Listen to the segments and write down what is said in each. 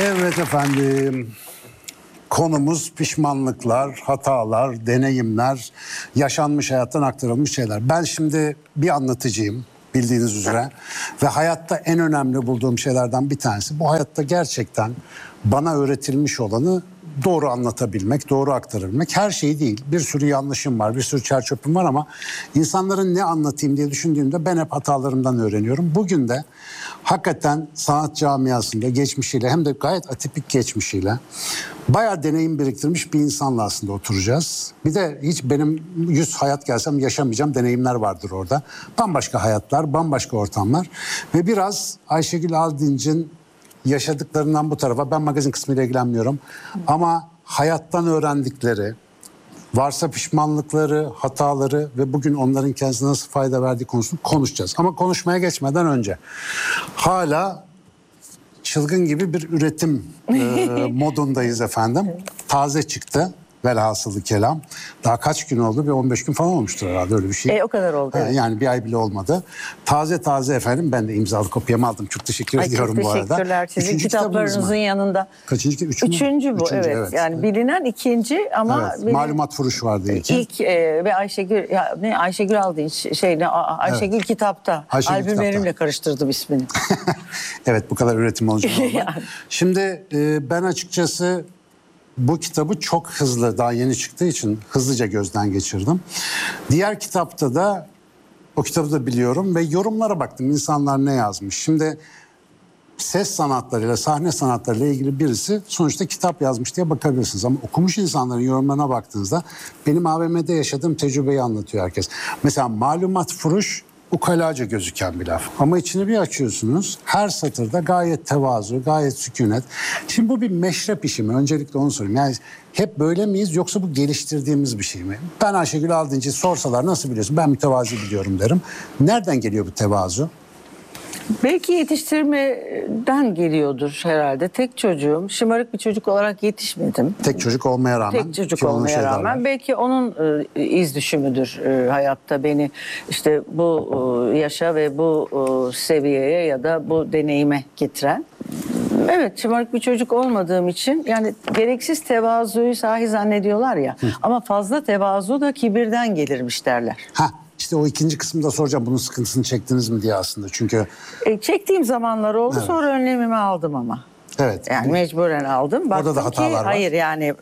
Evet efendim. Konumuz pişmanlıklar, hatalar, deneyimler, yaşanmış hayattan aktarılmış şeyler. Ben şimdi bir anlatıcıyım bildiğiniz üzere. Ve hayatta en önemli bulduğum şeylerden bir tanesi bu hayatta gerçekten bana öğretilmiş olanı doğru anlatabilmek, doğru aktarabilmek. Her şey değil. Bir sürü yanlışım var, bir sürü çerçöpüm var ama insanların ne anlatayım diye düşündüğümde ben hep hatalarımdan öğreniyorum. Bugün de hakikaten sanat camiasında geçmişiyle hem de gayet atipik geçmişiyle bayağı deneyim biriktirmiş bir insanla aslında oturacağız. Bir de hiç benim 100 hayat gelsem yaşamayacağım deneyimler vardır orada. Bambaşka hayatlar, bambaşka ortamlar ve biraz Ayşegül Aldinç'in yaşadıklarından bu tarafa, ben magazin kısmıyla ilgilenmiyorum ama hayattan öğrendikleri, varsa pişmanlıkları, hataları ve bugün onların kendisine nasıl fayda verdiği konusunu konuşacağız. Ama konuşmaya geçmeden önce hala çılgın gibi bir üretim modundayız efendim. Taze çıktı velhasılı kelam. Daha kaç gün oldu? Bir 15 gün falan olmuştur herhalde, öyle bir şey. O kadar oldu. Evet. Yani bir ay bile olmadı. Taze taze efendim, ben de imzalı kopyamı aldım. Çok teşekkür ediyorum bu arada. Çok teşekkürler. Sizin kitaplarınızın yanında. Kaçıncı kitap? Üçüncü bu. Evet. Yani bilinen ikinci ama... Evet, malumat furuş vardı ilk. Ve Ayşegül, Ayşegül Aldinç, Ayşegül evet. Kitapta. Albümlerimle karıştırdım ismini. Evet, bu kadar üretim olacak. Yani. Şimdi ben açıkçası bu kitabı çok hızlı, daha yeni çıktığı için hızlıca gözden geçirdim. Diğer kitapta da, o kitabı da biliyorum ve yorumlara baktım, insanlar ne yazmış. Şimdi ses sanatlarıyla, sahne sanatlarıyla ilgili birisi sonuçta kitap yazmış diye bakabilirsiniz. Ama okumuş insanların yorumlarına baktığınızda benim AVM'de yaşadığım tecrübeyi anlatıyor herkes. Mesela malumat furuş, ukalaca gözüken bir laf. Ama içini bir açıyorsunuz, her satırda gayet tevazu, gayet sükunet. Şimdi bu bir meşrep işi mi? Öncelikle onu sorayım. Yani hep böyle miyiz yoksa bu geliştirdiğimiz bir şey mi? Ben Ayşegül Aldinç'i sorsalar nasıl biliyorsun? Ben mütevazi biliyorum derim. Nereden geliyor bu tevazu? Belki yetiştirmeden geliyordur herhalde. Tek çocuğum, şımarık bir çocuk olarak yetişmedim. Tek çocuk olmaya rağmen. Tek çocuk olmaya rağmen. Belki onun iz düşümüdür hayatta beni işte bu yaşa ve bu seviyeye ya da bu deneyime getiren. Evet, şımarık bir çocuk olmadığım için yani gereksiz tevazuyu sahi zannediyorlar ya. Ama fazla tevazu da kibirden gelirmiş derler. İşte o ikinci kısımda soracağım, bunun sıkıntısını çektiniz mi diye aslında çünkü. Çektiğim zamanlar oldu, evet. Sonra önlemimi aldım ama. Evet. Yani mecburen aldım. Baktım orada da hatalar var. Hayır yani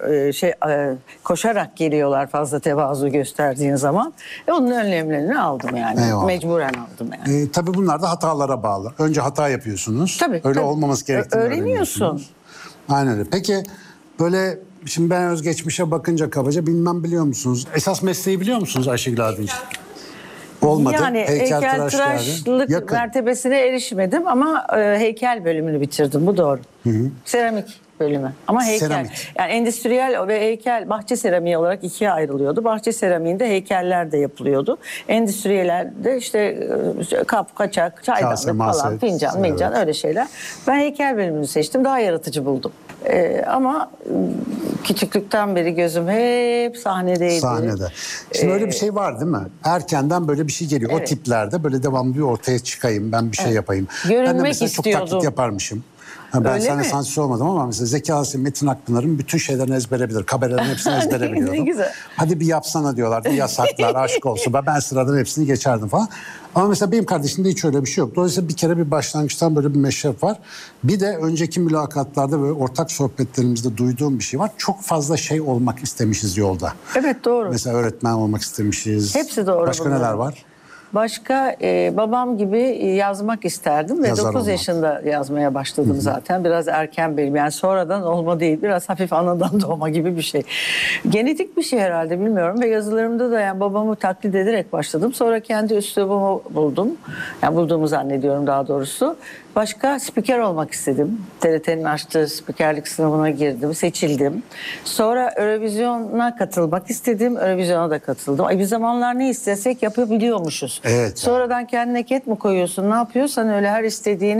koşarak geliyorlar fazla tevazu gösterdiğin zaman. Onun önlemlerini aldım yani. Eyvallah. Mecburen aldım yani. Tabii bunlar da hatalara bağlı. Önce hata yapıyorsunuz. Tabii. Öyle olmaması gerektiğini öğreniyorsun. Aynen öyle. Peki böyle şimdi ben özgeçmişe bakınca kabaca bilmem biliyor musunuz? Esas mesleği biliyor musunuz Ayşegül Aldinç? Olmadı. Yani heykeltıraşlık mertebesine erişmedim ama heykel bölümünü bitirdim. Bu doğru. Seramik bölümü. Ama heykel. Seramik. Yani endüstriyel ve heykel, bahçe seramiği olarak ikiye ayrılıyordu. Bahçe seramiğinde heykeller de yapılıyordu. Endüstriyellerde işte kap, kaçak, çaydanlık falan, fincan, mincan, öyle şeyler. Ben heykel bölümünü seçtim. Daha yaratıcı buldum. Ama küçüklükten beri gözüm hep sahnedeydi. Sahnede. Şimdi öyle bir şey var değil mi? Erkenden böyle bir şey geliyor. Evet. O tiplerde böyle devamlı bir ortaya çıkayım, ben bir şey yapayım. Görünmek ben de mesela istiyordum. çok taklit yaparmışım. Ben sana sanatçı olmadım ama mesela Zeki Alasya, Metin Akpınar'ın bütün şeylerini ezbere bilir. Kaberelerin hepsini ezbere biliyordum. Ne güzel. Hadi bir yapsana diyorlardı. Yasaklar, aşk olsun. Ben sıradan hepsini geçerdim falan. Ama mesela benim kardeşimde hiç öyle bir şey yok. Dolayısıyla bir kere bir başlangıçtan böyle bir meşrep var. Bir de önceki mülakatlarda ve ortak sohbetlerimizde duyduğum bir şey var. Çok fazla şey olmak istemişiz yolda. Evet, doğru. Mesela öğretmen olmak istemişiz. Hepsi doğru. Başka neler var? Başka babam gibi yazmak isterdim ve yazar 9 yaşında yazmaya başladım zaten. Biraz erken benim, yani sonradan olma değil, biraz hafif anadan doğma gibi bir şey. Genetik bir şey herhalde, bilmiyorum ve yazılarımda da yani babamı taklit ederek başladım. Sonra kendi üslubumu buldum. Yani bulduğumu zannediyorum daha doğrusu. Başka spiker olmak istedim. TRT'nin açtığı spikerlik sınavına girdim, seçildim. Sonra Eurovision'a katılmak istedim. Eurovision'a da katıldım. Bir zamanlar ne istesek yapabiliyormuşuz. Evet. Sonradan kendine ket mi koyuyorsun, ne yapıyorsan öyle her istediğini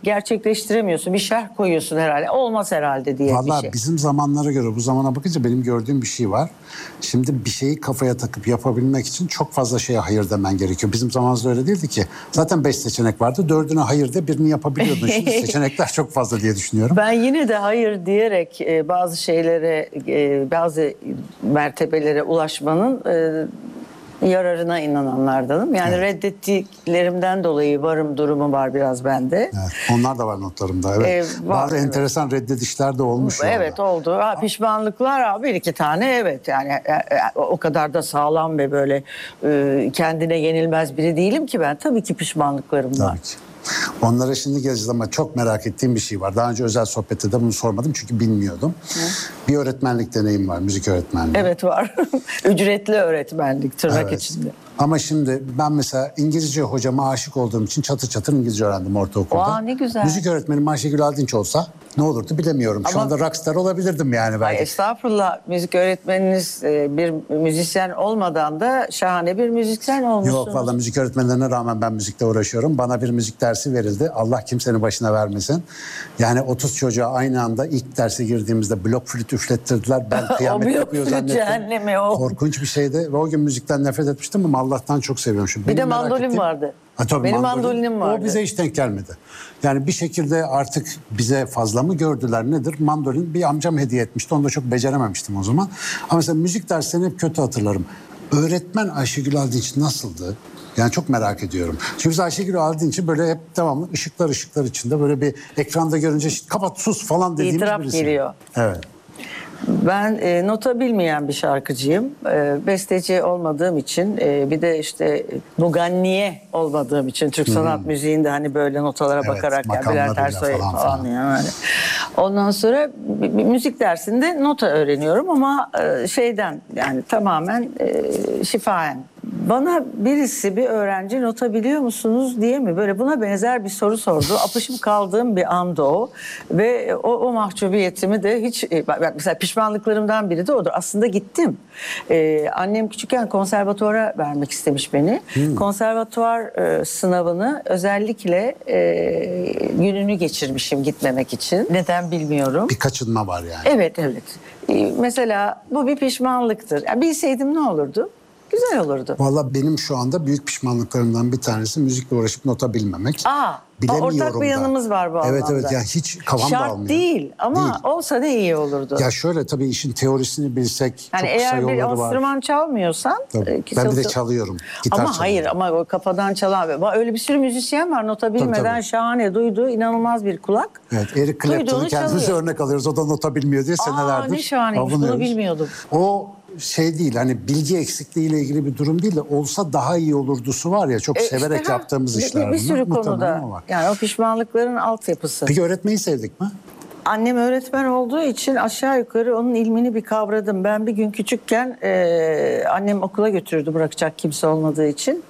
gerçekleştiremiyorsun. Bir şerh koyuyorsun herhalde. Olmaz herhalde diye bir Vallahi şey. bizim zamanlara göre bu zamana bakınca benim gördüğüm bir şey var. Şimdi bir şeyi kafaya takıp yapabilmek için çok fazla şeye hayır demen gerekiyor. Bizim zamanımızda öyle değildi ki. Zaten 5 seçenek vardı. 4'üne hayır de birini yapabiliyordun. Şimdi seçenekler çok fazla diye düşünüyorum. Ben yine de hayır diyerek bazı şeylere, bazı mertebelere ulaşmanın yararına inananlardanım. Yani reddettiklerimden dolayı varım durumu var biraz bende. Evet, onlar da var notlarımda. Evet. Var, Bazı enteresan reddedişler de olmuş. Evet orada. oldu. Pişmanlıklar bir iki tane evet. Yani o kadar da sağlam ve böyle kendine yenilmez biri değilim ki ben. Tabii ki pişmanlıklarım var. Tabii ki. Onlara şimdi geleceğiz ama çok merak ettiğim bir şey var. Daha önce özel sohbette de bunu sormadım çünkü bilmiyordum. Bir öğretmenlik deneyim var, müzik öğretmenliği. Evet var. Ücretli öğretmenlik tırnak Evet. içinde. Ama şimdi ben mesela İngilizce hocama aşık olduğum için çatır çatır İngilizce öğrendim ortaokulda. Aa, ne güzel. Müzik öğretmenim Ayşegül Aldinç olsa ne olurdu bilemiyorum. Şu Ama- anda rockstar olabilirdim yani Ay, belki. estağfurullah, müzik öğretmeniniz bir müzisyen olmadan da şahane bir müzisyen olmuşsunuz. Yok valla müzik öğretmenlerine rağmen ben müzikle uğraşıyorum. Bana bir müzik dersi verildi. Allah kimsenin başına vermesin. Yani 30 çocuğa aynı anda ilk derse girdiğimizde blok flüt üflettirdiler. Ben kıyamet blok yapıyor flüt zannettim. cehennemi o. Korkunç bir şeydi. Ve o gün müzikten nefret etmiştim ama Allah'tan çok seviyorum. Şimdi Bir de benim merak mandolin ettiğim- vardı. Ha, tabii Benim mandolinim vardı. O bize hiç denk gelmedi. Yani bir şekilde artık bize fazla mı gördüler nedir? Mandolin bir amcam hediye etmişti. Onu da çok becerememiştim o zaman. Ama mesela müzik derslerini hep kötü hatırlarım. Öğretmen Ayşegül Aldinç nasıldı? Yani çok merak ediyorum. Çünkü biz Ayşegül Aldinç'i böyle hep devamlı ışıklar içinde böyle bir ekranda görünce kapat sus falan dediğimiz İtiraf birisi. geliyor. Evet. Ben nota bilmeyen bir şarkıcıyım. Besteci olmadığım için bir de işte muganniye olmadığım için Türk sanat müziğinde hani böyle notalara Evet, bakarak yani Bülent makamlarıyla Ersoy falan falan yani. Ondan sonra müzik dersinde nota öğreniyorum ama şeyden yani tamamen şifaen. Bana birisi bir öğrenci nota biliyor musunuz diye mi böyle buna benzer bir soru sordu. Apışıp kaldığım bir anda o ve o mahcubiyetimi de hiç bak mesela pişmanlıklarımdan biri de odur. Aslında gittim. Annem küçükken konservatuvara vermek istemiş beni. Konservatuvar sınavını özellikle gününü geçirmişim gitmemek için. Neden bilmiyorum. Bir kaçınma var yani. Evet. Mesela bu bir pişmanlıktır. Yani bilseydim ne olurdu? Güzel olurdu. Valla benim şu anda büyük pişmanlıklarımdan bir tanesi müzikle uğraşıp nota bilmemek. Ortak bir yanımız var bu Evet anlamda. evet yani hiç kafam Şart dağılmıyor. değil ama olsa da iyi olurdu. Ya şöyle tabii işin teorisini bilsek Yani çok kısa eğer bir yolları var. enstrüman çalmıyorsan Tabii. Ben bir de çalıyorum. Gitar ama çalıyorum. hayır ama o kafadan çalan öyle bir sürü müzisyen var nota bilmeden tabii. şahane duyduğu inanılmaz bir kulak. Evet, Eric Clapton'u Duyduğunu kendimize çalıyor. örnek alıyoruz. O da nota bilmiyor diye senelerdir ne şahaneymiş, bunu avunuyoruz. bilmiyordum. O şey değil hani bilgi eksikliğiyle ilgili bir durum değil de olsa daha iyi olurdusu var ya çok severek İşte yaptığımız işler bir bunlar. sürü Muhtemelen konuda o var. yani o pişmanlıkların altyapısı. Peki öğretmeyi sevdik mi? Annem öğretmen olduğu için aşağı yukarı onun ilmini bir kavradım. Ben bir gün küçükken annem okula götürdü bırakacak kimse olmadığı için.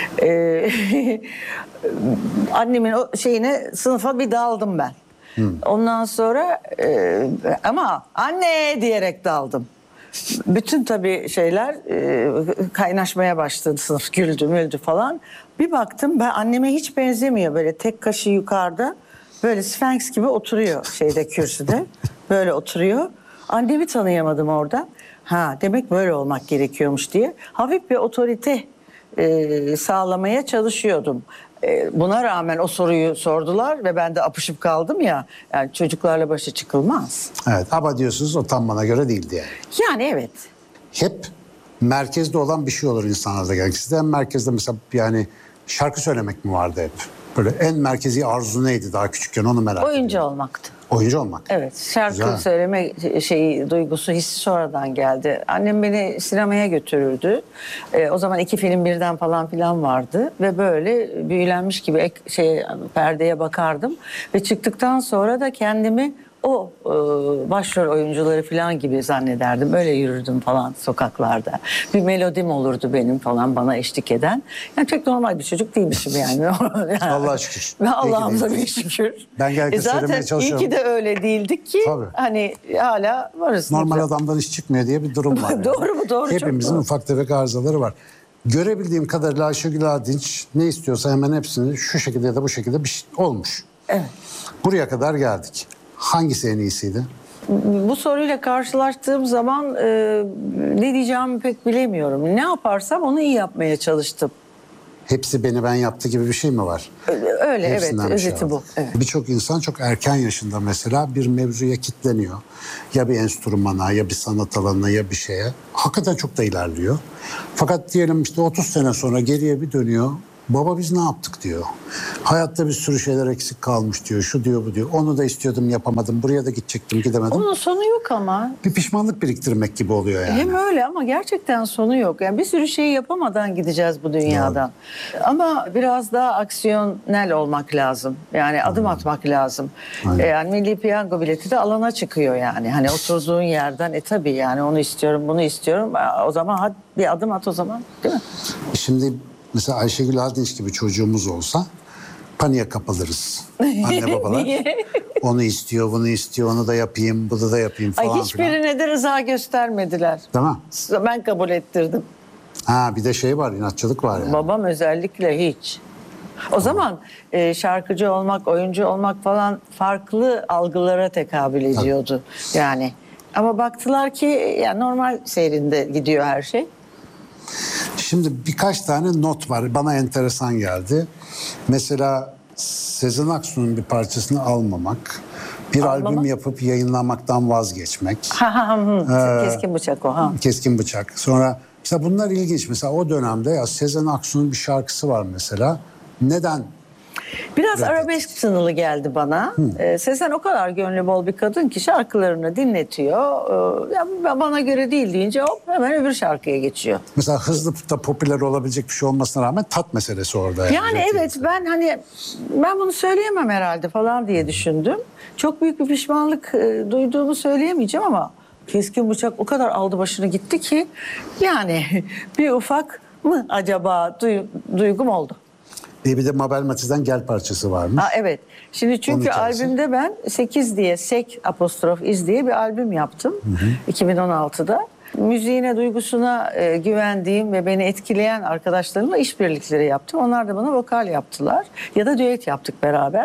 Annemin o sınıfa bir daldım ben. Ondan sonra ama anne diyerek daldım. Bütün tabii şeyler kaynaşmaya başladı sınıf güldü müldü falan. Bir baktım ben anneme hiç benzemiyor böyle tek kaşı yukarıda. Böyle Sphinx gibi oturuyor kürsüde. Böyle oturuyor. Annemi tanıyamadım orada. Demek böyle olmak gerekiyormuş diye. Hafif bir otorite sağlamaya çalışıyordum. Buna rağmen o soruyu sordular ve ben de apışıp kaldım ya. Yani çocuklarla başa çıkılmaz. Evet ama diyorsunuz o tam bana göre değildi yani. Yani evet. Hep merkezde olan bir şey olur insanlarda. Yani sizde en merkezde mesela yani şarkı söylemek mi vardı hep? Böyle en merkezi arzu neydi daha küçükken onu merak ediyorum. Oyuncu olmaktı. Oyuncu olmak. Evet, şarkı Güzel. söyleme duygusu, hissi sonradan geldi. Annem beni sinemaya götürürdü. O zaman 2 film birden falan filan vardı ve böyle büyülenmiş gibi perdeye bakardım ve çıktıktan sonra da kendimi o başrol oyuncuları falan gibi zannederdim. Öyle yürürdüm falan sokaklarda. Bir melodim olurdu benim falan bana eşlik eden. Yani çok normal bir çocuk değilmişim yani. Allah'a şükür. Ve Allah'ımıza İyi ki bir şükür. Ben genellikle söylemeye Zaten çalışıyorum. iyi ki de öyle değildik ki Tabii. hani hala varız. Normal adamdan iş çıkmıyor diye bir durum var. Yani. Doğru mu? Doğru, çok Hepimizin doğru. ufak tefek arızaları var. Görebildiğim kadarıyla Ayşegül Aldinç ne istiyorsa hemen hepsini şu şekilde ya da bu şekilde bir şey olmuş. Evet. Buraya kadar geldik. Hangisi en iyisiydi? Bu soruyla karşılaştığım zaman ne diyeceğimi pek bilemiyorum. Ne yaparsam onu iyi yapmaya çalıştım. Hepsi beni ben yaptı gibi bir şey mi var? Öyle Hepsinden evet, bir şey özeti var. bu. Evet. Birçok insan çok erken yaşında mesela bir mevzuya kilitleniyor. Ya bir enstrümana, ya bir sanat alanına, ya bir şeye. Hakikaten çok da ilerliyor. Fakat diyelim işte 30 sene sonra geriye bir dönüyor. Baba biz ne yaptık diyor. Hayatta bir sürü şeyler eksik kalmış diyor. Şu diyor, bu diyor. Onu da istiyordum, yapamadım. Buraya da gidecektim, gidemedim. Onun sonu yok ama. Bir pişmanlık biriktirmek gibi oluyor yani. Hem öyle ama gerçekten sonu yok. Yani bir sürü şeyi yapamadan gideceğiz bu dünyadan. Ama biraz daha aksiyonel olmak lazım. Yani adım atmak lazım. Aynen. Yani Milli Piyango bileti de alana çıkıyor yani. Hani oturduğun yerden tabii yani onu istiyorum, bunu istiyorum. O zaman hadi bir adım at o zaman, değil mi? Şimdi mesela Ayşegül Aldinç gibi çocuğumuz olsa paniğe kapılırız. Anne babalar onu istiyor, bunu istiyor, onu da yapayım, bunu da yapayım falan filan. Hiçbirine de rıza göstermediler. Değil mi? Ben kabul ettirdim. Ha bir de şey var, inatçılık var yani. Babam özellikle hiç. O zaman şarkıcı olmak, oyuncu olmak falan farklı algılara tekabül ediyordu. Yani ama baktılar ki yani normal seyrinde gidiyor her şey. Şimdi birkaç tane not var. Bana enteresan geldi. Mesela Sezen Aksu'nun bir parçasını almamak, bir albüm yapıp yayınlamaktan vazgeçmek. Keskin bıçak o. Keskin bıçak. Sonra mesela bunlar ilginç. Mesela o dönemde ya Sezen Aksu'nun bir şarkısı var mesela. Neden? Biraz arabesk tınılı geldi bana. Sezen o kadar gönlü bol bir kadın ki şarkılarını dinletiyor. Ya bana göre değil deyince hop hemen öbür şarkıya geçiyor. Mesela hızlı da popüler olabilecek bir şey olmasına rağmen tat meselesi orada. Yani evet ben bunu söyleyemem herhalde falan diye düşündüm. Çok büyük bir pişmanlık duyduğumu söyleyemeyeceğim ama keskin bıçak o kadar aldı başını gitti ki yani bir ufak mı acaba duygum oldu. Bir de Mabel Matiz'den Gel parçası varmış. Evet. Şimdi çünkü 12 arası. albümde ben 8 diye sek apostrof iz diye bir albüm yaptım 2016'da. Müziğine, duygusuna güvendiğim ve beni etkileyen arkadaşlarımla işbirlikleri yaptım. Onlar da bana vokal yaptılar. Ya da düet yaptık beraber.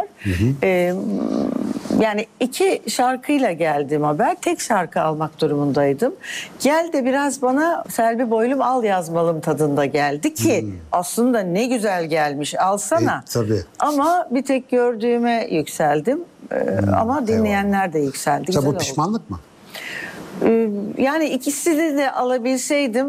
Yani 2 şarkıyla geldim haber. Tek şarkı almak durumundaydım. Gel de biraz bana Selvi Boylum al yazmalım tadında geldi ki aslında ne güzel gelmiş alsana. Tabii. Ama bir tek gördüğüme yükseldim. Ama dinleyenler de yükseldi. Mesela Güzel bu pişmanlık mı? Yani ikisini de alabilseydim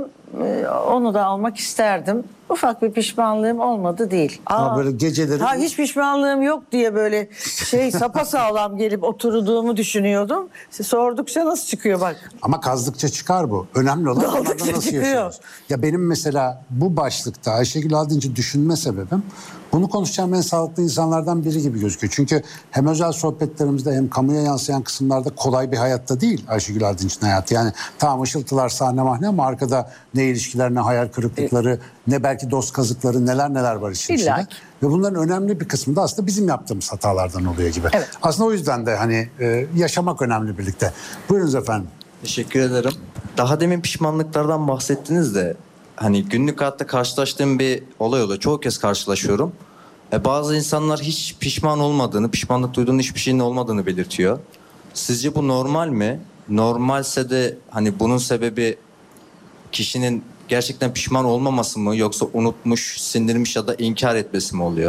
onu da almak isterdim. Ufak bir pişmanlığım olmadı değil. Ama böyle geceleri... Hiç pişmanlığım yok diye böyle sapasağlam gelip oturduğumu düşünüyordum. Sordukça nasıl çıkıyor bak. Ama kazdıkça çıkar bu. Önemli olan Daldıkça onlardan nasıl çıkıyor. yaşıyoruz. Ya benim mesela bu başlıkta Ayşegül Aldinç'i düşünme sebebim bunu konuşacağım en sağlıklı insanlardan biri gibi gözüküyor. Çünkü hem özel sohbetlerimizde hem kamuya yansıyan kısımlarda kolay bir hayatta değil Ayşegül Aldinç'in hayatı. Yani tamam ışıltılar sahne mahne ama arkada ne ilişkiler, ne hayal kırıklıkları, ne belki dost kazıkları, neler var işin içinde. İllaki. Ve bunların önemli bir kısmı da aslında bizim yaptığımız hatalardan oluyor gibi. Evet. Aslında o yüzden de hani yaşamak önemli birlikte. Buyurunuz efendim. Teşekkür ederim. Daha demin pişmanlıklardan bahsettiniz de hani günlük hayatta karşılaştığım bir olay oluyor. Çoğu kez karşılaşıyorum. Bazı insanlar hiç pişman olmadığını, pişmanlık duyduğunun hiçbir şeyin olmadığını belirtiyor. Sizce bu normal mi? Normalse de hani bunun sebebi kişinin gerçekten pişman olmaması mı yoksa unutmuş, sindirmiş ya da inkar etmesi mi oluyor?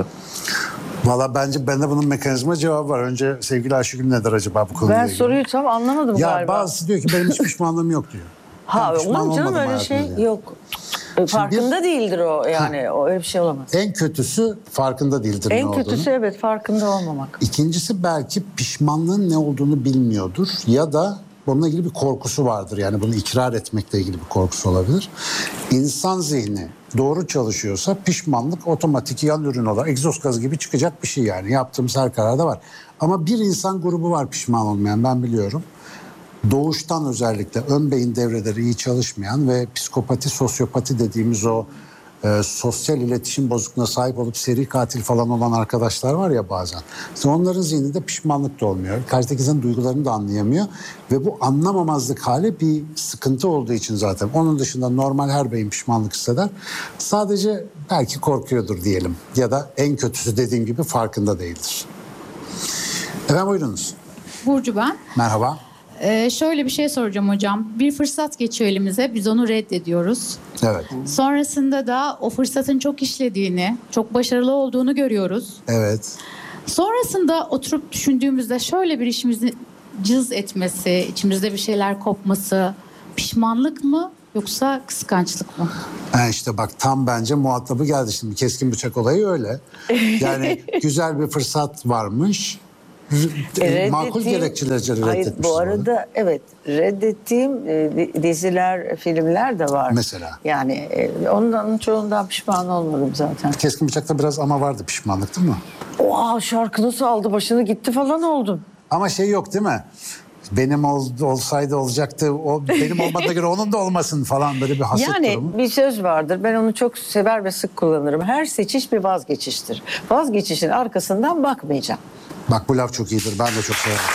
Valla bence bende bunun mekanizma cevabı var. Önce sevgili Ayşegül ne der acaba bu konuyla Ben ilgili? soruyu tam anlamadım Ya galiba. bazısı diyor ki benim hiç pişmanlığım yok diyor. Ben pişman Olur mu canım olmadım öyle şey hayatımda diyor. yok. Farkında değildir o yani. O öyle bir şey olamaz. En kötüsü farkında değildir ne En olduğunu. kötüsü evet farkında olmamak. İkincisi belki pişmanlığın ne olduğunu bilmiyordur ya da bununla ilgili bir korkusu vardır. Yani bunu ikrar etmekle ilgili bir korkusu olabilir. İnsan zihni doğru çalışıyorsa pişmanlık otomatik yan ürün olarak egzoz gazı gibi çıkacak bir şey yani. Yaptığımız her kararda var. Ama bir insan grubu var pişman olmayan ben biliyorum. Doğuştan özellikle ön beyin devreleri iyi çalışmayan ve psikopati, sosyopati dediğimiz o sosyal iletişim bozukluğuna sahip olup seri katil falan olan arkadaşlar var ya bazen. İşte onların zihninde pişmanlık da olmuyor. Karşıdaki insanın duygularını da anlayamıyor. Ve bu anlamamazlık hali bir sıkıntı olduğu için zaten. Onun dışında normal her beyin pişmanlık hisseder. Sadece belki korkuyordur diyelim. Ya da en kötüsü dediğim gibi farkında değildir. Efendim buyurunuz. Burcu ben. Merhaba. Şöyle bir şey soracağım hocam. Bir fırsat geçiyor elimize, biz onu reddediyoruz. Evet. Sonrasında da o fırsatın çok işlediğini, çok başarılı olduğunu görüyoruz. Evet. Sonrasında oturup düşündüğümüzde şöyle bir işimizi cız etmesi, içimizde bir şeyler kopması, pişmanlık mı yoksa kıskançlık mı? İşte bak tam bence muhatabı geldi şimdi. Keskin bıçak olayı öyle. Yani güzel bir fırsat varmış. Makul gerekçelerce reddetmişsiniz. Hayır, bu arada evet reddettiğim diziler, filmler de var. Mesela? Yani ondan çoğundan pişman olmadım zaten. Keskin bıçakta biraz ama vardı pişmanlık değil mi? Oha şarkı nasıl aldı başını gitti falan oldum. Ama şey yok değil mi? Benim olsaydı olacaktı. O benim olmadığına göre onun da olmasın falan böyle bir haset Yani durumu. bir söz vardır. Ben onu çok sever ve sık kullanırım. Her seçiş bir vazgeçiştir. Vazgeçişin arkasından bakmayacağım. Bak bu laf çok iyidir. Ben de çok severim.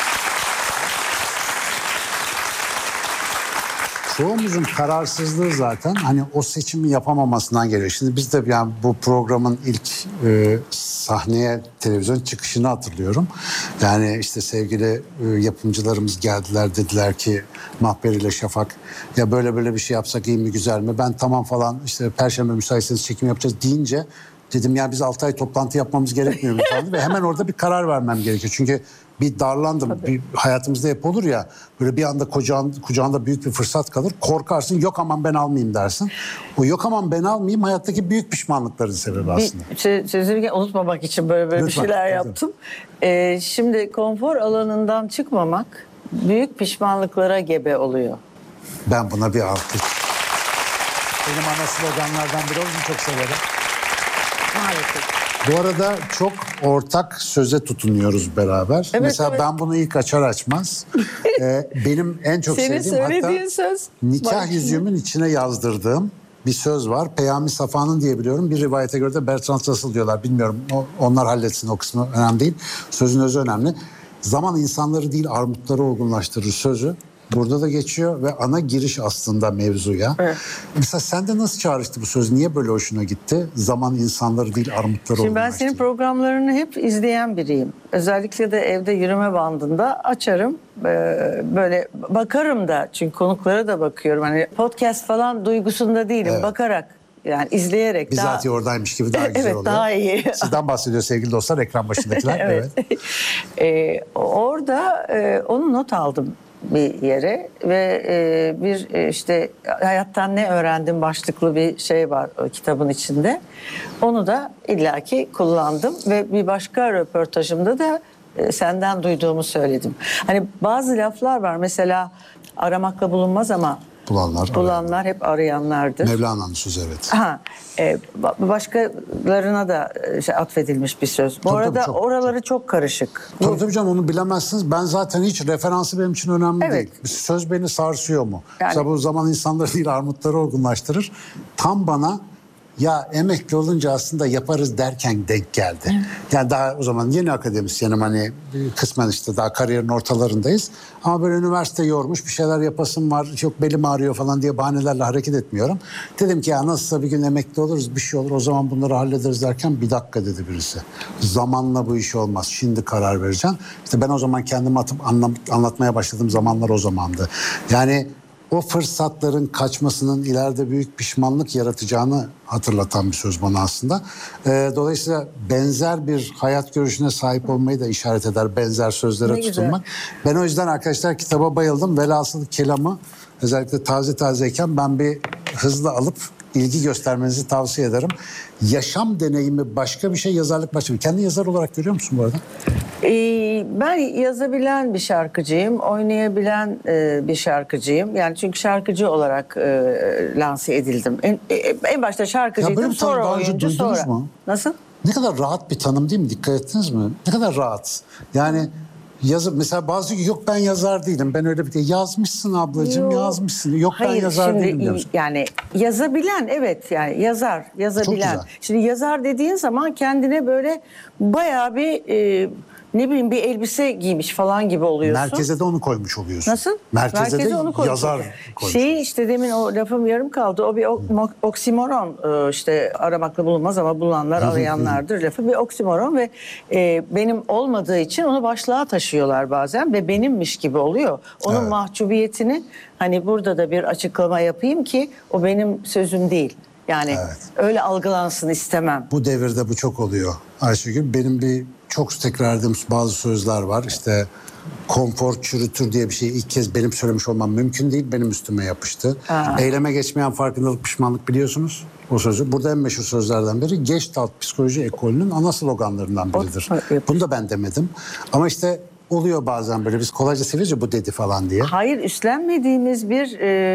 Çoğumuzun kararsızlığı zaten hani o seçimi yapamamasından geliyor. Şimdi biz de yani bu programın ilk sahneye televizyon çıkışını hatırlıyorum. Yani işte sevgili yapımcılarımız geldiler, dediler ki Mahber ile Şafak ya böyle bir şey yapsak iyi mi güzel mi? Ben tamam falan işte Perşembe müsaitseniz çekim yapacağız deyince dedim ya biz 6 ay toplantı yapmamız gerekmiyor mu falan ve hemen orada bir karar vermem gerekiyor. Çünkü bir darlandım. Bir, hayatımızda hep olur ya böyle bir anda kucağında büyük bir fırsat kalır. Korkarsın yok aman ben almayayım dersin. O yok aman ben almayayım hayattaki büyük pişmanlıkların sebebi aslında. Sözünü unutmamak için böyle bir Lütfen, şeyler lütfen. yaptım. Şimdi konfor alanından çıkmamak büyük pişmanlıklara gebe oluyor. Ben buna bir alkış. Benim ana sloganlardan biri olduğunu çok severim. Maalesef. Bu arada çok ortak söze tutunuyoruz beraber. Evet, Mesela evet. ben bunu ilk açar açmaz benim en çok Senin sevdiğim söylediğin hatta söz. nikah Bak şimdi. yüzüğümün içine yazdırdığım bir söz var. Peyami Safa'nın diye biliyorum. Bir rivayete göre de Bertrand Russell diyorlar. Bilmiyorum. Onlar halletsin o kısmı önemli değil. Sözün özü önemli. Zaman insanları değil armutları olgunlaştırır sözü. Burada da geçiyor ve ana giriş aslında mevzuya. Evet. Mesela sende nasıl çağrıştı bu söz? Niye böyle hoşuna gitti? Zaman insanları değil armutları Şimdi ben olgunlaştırır. senin programlarını hep izleyen biriyim. Özellikle de evde yürüme bandında açarım. Böyle bakarım da çünkü konuklara da bakıyorum. Hani podcast falan duygusunda değilim. Evet. Bakarak yani izleyerek. Bizatihi oradaymış gibi daha güzel evet, oluyor. daha iyi. Sizden bahsediyor sevgili dostlar ekran başındakiler. Evet. Orada onu not aldım bir yere ve bir işte hayattan ne öğrendim başlıklı bir şey var o kitabın içinde. Onu da illaki kullandım ve bir başka röportajımda da senden duyduğumu söyledim. Hani bazı laflar var mesela aramakla bulunmaz ama bulanlar hep arayanlardır. Mevlana'nın sözü evet. Başkalarına da atfedilmiş bir söz. Bu arada tabii, oraları çok karışık. Tabii canım onu bilemezsiniz. Ben zaten hiç referansı benim için önemli Evet. değil. Söz beni sarsıyor mu? Yani- Mesela bu zaman insanları değil armutları olgunlaştırır. Tam bana ya emekli olunca aslında yaparız derken denk geldi. Yani daha o zaman yeni akademisyenim hani kısmen işte daha kariyerin ortalarındayız. Ama böyle üniversite yormuş bir şeyler yapasım var. Çok belim ağrıyor falan diye bahanelerle hareket etmiyorum. Dedim ki ya nasılsa bir gün emekli oluruz bir şey olur o zaman bunları hallederiz derken bir dakika dedi birisi. Zamanla bu iş olmaz. Şimdi karar vereceğim. İşte ben o zaman kendimi atıp anlatmaya başladığım zamanlar o zamandı. Yani o fırsatların kaçmasının ileride büyük pişmanlık yaratacağını hatırlatan bir söz bana aslında. Dolayısıyla benzer bir hayat görüşüne sahip olmayı da işaret eder. Benzer sözlere Ne tutunmak. Ben o yüzden arkadaşlar kitaba bayıldım. Velhasıl kelamı özellikle tazeyken ben bir hızlı alıp ilgi göstermenizi tavsiye ederim. Yaşam deneyimi başka bir şey, yazarlık başka bir şey. Kendini yazar olarak görüyor musun bu arada? Ben yazabilen bir şarkıcıyım, oynayabilen bir şarkıcıyım. Yani çünkü şarkıcı olarak lanse edildim. En başta Ya şarkıcıydım, böyle bir tanım sonra daha önce oyuncu, duydunuz sonra. mu? Nasıl? Ne kadar rahat bir tanım değil mi? Dikkat ettiniz mi? Ne kadar rahat. Yani mesela bazı yok ben yazar değilim. Ben öyle bir de yazmışsın ablacığım Yok. yazmışsın. Yok ben Hayır, yazar şimdi değilim diyorsun. yani yazabilen evet yani yazabilen. güzel. Şimdi yazar dediğin zaman kendine böyle bayağı bir ne bileyim bir elbise giymiş falan gibi oluyorsun. Merkeze de onu koymuş oluyorsun. Nasıl? Merkeze de onu koymuş yazar oluyor. koymuş. Şeyi işte demin o lafım yarım kaldı. O bir oksimoron, işte aramakla bulunmaz ama bulunanlar arayanlardır lafı. Bir oksimoron ve benim olmadığı için onu başlığa taşıyorlar bazen ve benimmiş gibi oluyor. Onun Evet. mahcubiyetini hani burada da bir açıklama yapayım ki o benim sözüm değil. Yani öyle algılansın istemem. Bu devirde bu çok oluyor Ayşegül. Benim bir çok tekrar ettiğim bazı sözler var. İşte konfor çürütür diye bir şeyi ilk kez benim söylemiş olmam mümkün değil. Benim üstüme yapıştı. Eyleme geçmeyen farkındalık, pişmanlık biliyorsunuz o sözü. Burada en meşhur sözlerden biri Gestalt psikoloji ekolünün ana sloganlarından biridir. Bunu da ben demedim. Ama işte oluyor bazen böyle biz kolayca seviyoruz bu dedi falan diye. Hayır, üstlenmediğimiz bir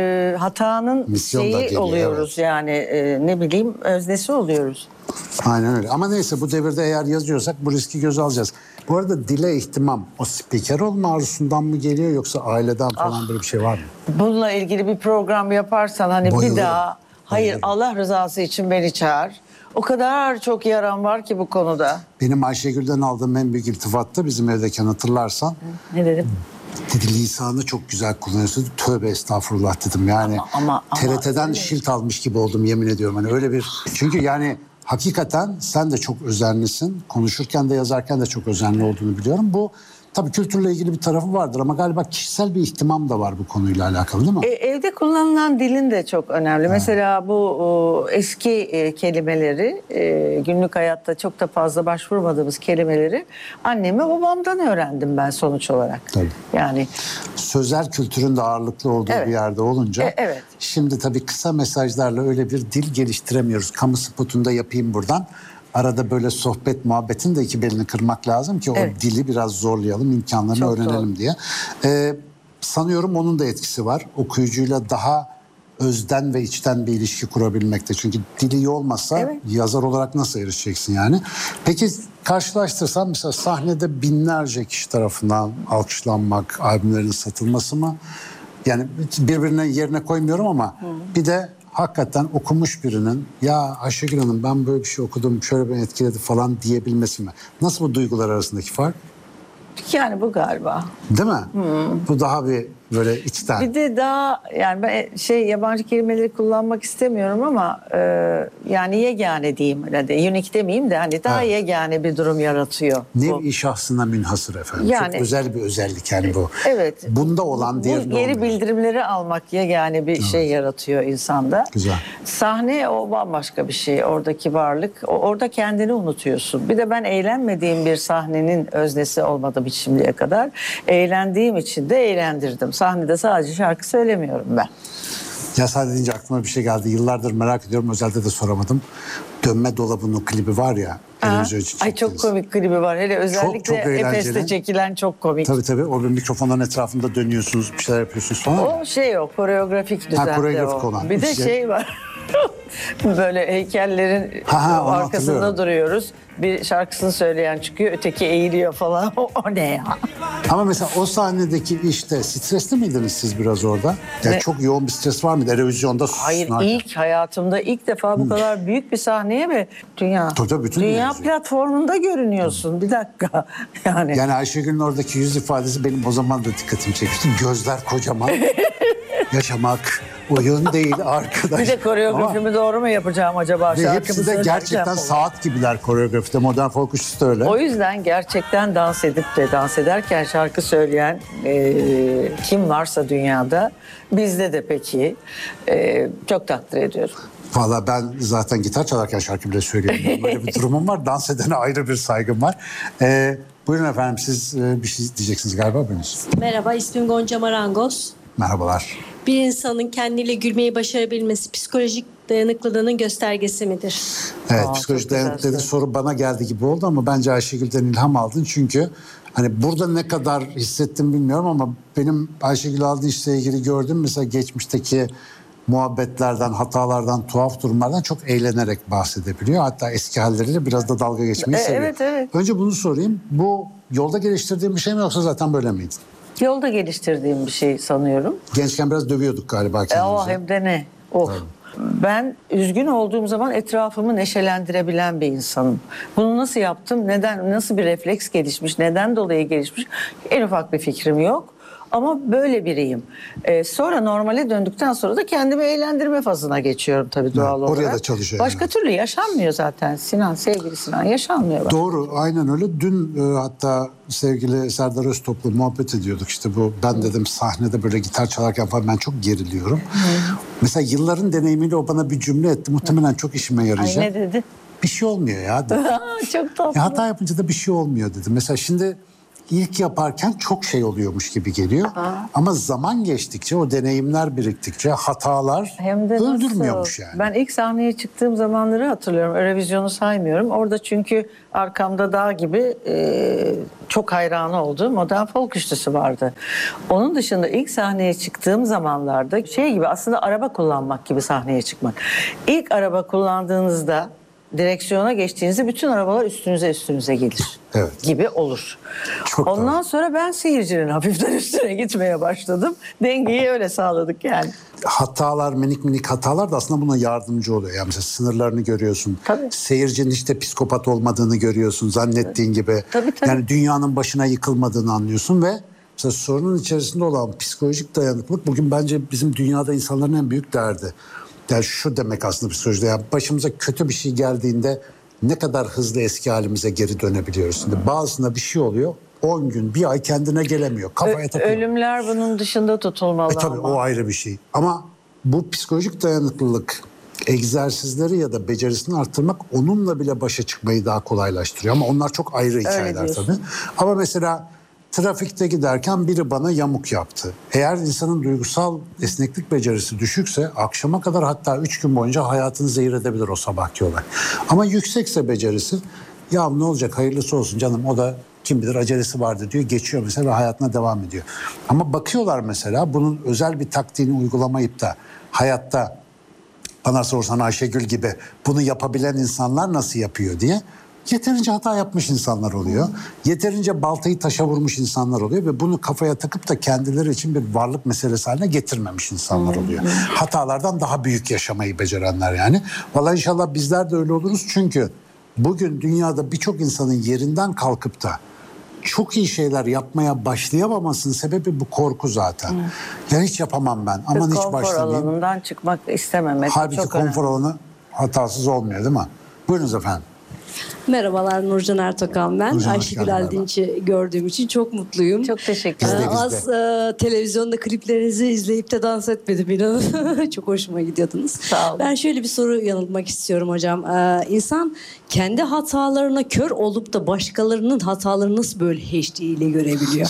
hatanın Misyon da şeyi geliyor, oluyoruz yani ne bileyim öznesi oluyoruz. Aynen öyle. Ama neyse bu devirde eğer yazıyorsak bu riski göze alacağız. Bu arada dile ihtimam o spiker olma arzusundan mı geliyor yoksa aileden falan böyle bir şey var mı? Bununla ilgili bir program yaparsan hani Bayılırım. bir daha hayır Bayılırım. Allah rızası için beni çağır. O kadar çok yaram var ki bu konuda. Benim Ayşegül'den aldığım en büyük iltifatta bizim evdeyken hatırlarsan Ne dedim? dedi lisanı çok güzel kullanıyorsun. Tövbe estağfurullah dedim yani. Ama TRT'den öyle. şilt almış gibi oldum yemin ediyorum. Hani öyle bir çünkü yani hakikaten sen de çok özenlisin. Konuşurken de yazarken de çok özenli olduğunu biliyorum. Bu tabii kültürle ilgili bir tarafı vardır ama galiba kişisel bir ihtimam da var bu konuyla alakalı değil mi? Evde kullanılan dilin de çok önemli. Mesela bu eski kelimeleri, günlük hayatta çok da fazla başvurmadığımız kelimeleri anneme babamdan öğrendim ben sonuç olarak. Tabii. Yani Sözel kültürün de ağırlıklı olduğu Evet. bir yerde olunca Evet. şimdi tabii kısa mesajlarla öyle bir dil geliştiremiyoruz. Kamu spotunda yapayım buradan. Arada böyle sohbet muhabbetin de iki belini kırmak lazım ki Evet. o dili biraz zorlayalım, imkanlarını Çok öğrenelim doğru. diye. Sanıyorum onun da etkisi var. Okuyucuyla daha özden ve içten bir ilişki kurabilmekte. Çünkü dili iyi olmazsa Evet. yazar olarak nasıl erişeceksin yani? Peki karşılaştırsan mesela sahnede binlerce kişi tarafından alkışlanmak, albümlerin satılması mı? Yani birbirine yerine koymuyorum ama bir de hakikaten okumuş birinin ya Ayşegül Hanım ben böyle bir şey okudum şöyle beni etkiledi falan diyebilmesi mi? Nasıl bu duygular arasındaki fark? yani bu galiba. Değil mi? Bu daha bir böyle içten. Bir de daha yani ben yabancı kelimeleri kullanmak istemiyorum ama yani yegane diyeyim öyle de unique demeyeyim de hani daha Evet. yegane bir durum yaratıyor. bu. Nev-i şahsına münhasır efendim. Yani- Çok özel bir özellik yani bu. Evet. Bunda olan Bu diğerinde geri olmuyor. bildirimleri almak yegane bir şey yaratıyor insanda. Güzel. Sahne o bambaşka bir şey. Oradaki varlık. Orada kendini unutuyorsun. Bir de ben eğlenmediğim bir sahnenin öznesi olmadım hiç şimdiye kadar. Eğlendiğim için de eğlendirdim. Sahnede sadece şarkı söylemiyorum ben. Yasak deyince aklıma bir şey geldi. Yıllardır merak ediyorum. Özelde de soramadım. Dönme Dolabı'nın o klibi var ya. televizyon için Ay çok çektiniz. komik klibi var. Hele özellikle çok eğlenceli. Efes'te çekilen çok komik. Tabii o bir mikrofonların etrafında dönüyorsunuz. Bir şeyler yapıyorsunuz falan. O koreografik düzende koreografik o. olan. Bir de İşte- şey var. Böyle heykellerin onu arkasında hatırlıyorum. duruyoruz. Bir şarkısını söyleyen çıkıyor, öteki eğiliyor falan. O ne ya? Ama mesela o sahnedeki işte stresli miydiniz siz biraz orada? Yani Ne? çok yoğun bir stres var mıydı? Erevizyonda Hayır, sunarken. ilk hayatımda ilk defa bu kadar büyük bir sahneye ve Tabii, bütün dünya televizyon. platformunda görünüyorsun. Bir dakika. Yani Yani Ayşegül'ün oradaki yüz ifadesi benim o zaman da dikkatimi çekmişti. Gözler kocaman. Yaşamak oyun değil arkadaş. bir de koreografimi doğru mu yapacağım acaba? Ama, ve Şarkımı hepsi de söylerken gerçekten falan. saat gibiler koreografide. Modern folk üçlüsü de öyle. O yüzden gerçekten dans edip de dans ederken şarkı söyleyen kim varsa dünyada bizde de peki çok takdir ediyorum. Valla ben zaten gitar çalarken şarkı bile söyleyemiyorum. Böyle bir durumum var. Dans edene ayrı bir saygım var. Buyurun efendim siz bir şey diyeceksiniz galiba. Buyurun. Merhaba, ismim Gonca Marangoz. Merhabalar. Bir insanın kendiyle gülmeyi başarabilmesi psikolojik dayanıklılığının göstergesi midir? Evet, Aa, psikolojik çok güzel dayanıklı dedi soru. soru bana geldi gibi oldu ama bence Ayşegül'den ilham aldın. Çünkü hani burada ne kadar hissettim bilmiyorum ama benim Ayşegül aldığı işle ilgili gördüğüm mesela geçmişteki muhabbetlerden, hatalardan, tuhaf durumlardan çok eğlenerek bahsedebiliyor. Hatta eski halleriyle biraz da dalga geçmeyi seviyor. evet. Önce bunu sorayım. Bu yolda geliştirdiğin bir şey mi yoksa zaten böyle miydin? Yolda geliştirdiğim bir şey sanıyorum. Gençken biraz dövüyorduk galiba O kendimizi. hem de ne? Oh. Ben üzgün olduğum zaman etrafımı neşelendirebilen bir insanım. Bunu nasıl yaptım? Neden? Nasıl bir refleks gelişmiş? Neden dolayı gelişmiş? En ufak bir fikrim yok. Ama böyle biriyim. Sonra normale döndükten sonra da kendimi eğlendirme fazına geçiyorum tabii doğal olarak. oraya da çalışıyor Başka türlü yaşanmıyor zaten Sinan, sevgili Sinan yaşanmıyor. Doğru, aynen öyle. Dün hatta sevgili Serdar Öztop'la muhabbet ediyorduk. İşte bu, ben dedim sahnede böyle gitar çalarken falan ben çok geriliyorum. Mesela yılların deneyimiyle o bana bir cümle etti. Muhtemelen çok işime Ay yarayacak. ne dedi? Bir şey olmuyor ya dedi. Çok tatlı. Hata yapınca da bir şey olmuyor dedi. Mesela şimdi ilk yaparken çok şey oluyormuş gibi geliyor. Ama zaman geçtikçe, o deneyimler biriktikçe hatalar Hem de öldürmüyormuş nasıl? yani. Ben ilk sahneye çıktığım zamanları hatırlıyorum. Eurovision'u saymıyorum. Orada çünkü arkamda dağ gibi çok hayranı olduğum modern folk üçlüsü vardı. Onun dışında ilk sahneye çıktığım zamanlarda şey gibi, aslında araba kullanmak gibi sahneye çıkmak. İlk araba kullandığınızda direksiyona geçtiğinizde bütün arabalar üstünüze gelir. Evet. Gibi olur. Çok Ondan doğru. sonra ben seyircinin hafiften üstüne gitmeye başladım. Dengeyi öyle sağladık yani. Hatalar, minik hatalar da aslında buna yardımcı oluyor. Yani mesela sınırlarını görüyorsun. Tabii. Seyircinin hiç de psikopat olmadığını görüyorsun zannettiğin gibi. Tabii. Yani dünyanın başına yıkılmadığını anlıyorsun ve mesela sorunun içerisinde olan psikolojik dayanıklılık bugün bence bizim dünyada insanların en büyük derdi. Yani şu demek aslında psikolojide, yani başımıza kötü bir şey geldiğinde ne kadar hızlı eski halimize geri dönebiliyoruz. Şimdi bazısında bir şey oluyor, 10 gün, bir ay kendine gelemiyor. Kafaya takıyor. Ölümler bunun dışında tutulmalı Tabii ama. o ayrı bir şey. Ama bu psikolojik dayanıklılık egzersizleri ya da becerisini arttırmak onunla bile başa çıkmayı daha kolaylaştırıyor. Ama onlar çok ayrı hikayeler diyorsun. tabii. Ama mesela trafikte giderken biri bana yamuk yaptı. Eğer insanın duygusal esneklik becerisi düşükse akşama kadar, hatta 3 gün boyunca hayatını zehir edebilir o sabahki olay. Ama yüksekse becerisi, ya ne olacak hayırlısı olsun canım, o da kim bilir acelesi vardı diyor, geçiyor mesela ve hayatına devam ediyor. Ama bakıyorlar mesela bunun özel bir taktiğini uygulamayıp da hayatta bana sorsan Ayşegül gibi bunu yapabilen insanlar nasıl yapıyor diye, yeterince hata yapmış insanlar oluyor. Yeterince baltayı taşa vurmuş insanlar oluyor ve bunu kafaya takıp da kendileri için bir varlık meselesi haline getirmemiş insanlar oluyor. Hatalardan daha büyük yaşamayı becerenler yani. Vallahi inşallah bizler de öyle oluruz, çünkü bugün dünyada birçok insanın yerinden kalkıp da çok iyi şeyler yapmaya başlayamamasının sebebi bu korku zaten. Yani hiç yapamam ben, aman hiç Konfor başlamayayım. alanından çıkmak istememek Halbuki çok konfor önemli. alanı hatasız olmuyor değil mi? Buyurunuz efendim. Merhabalar, Nurcan Ertokan ben. Nurcan, hoş Ayşegül geldin, Aldinç'i gördüğüm için çok mutluyum. Çok teşekkür Biz de, ederim. biz Az televizyonda kliplerinizi izleyip de dans etmedim inanın. Çok hoşuma gidiyordunuz. Sağ olun. Ben şöyle bir soru yanıltmak istiyorum hocam. İnsan kendi hatalarına kör olup da başkalarının hatalarını nasıl böyle HD ile görebiliyor?